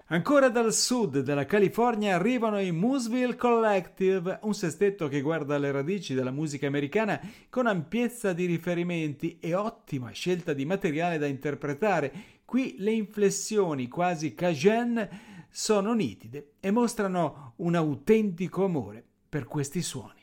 Ancora dal sud della California arrivano i Mooseville Collective, un sestetto che guarda alle radici della musica americana con ampiezza di riferimenti e ottima scelta di materiale da interpretare. Qui le inflessioni quasi cajun sono nitide e mostrano un autentico amore per questi suoni.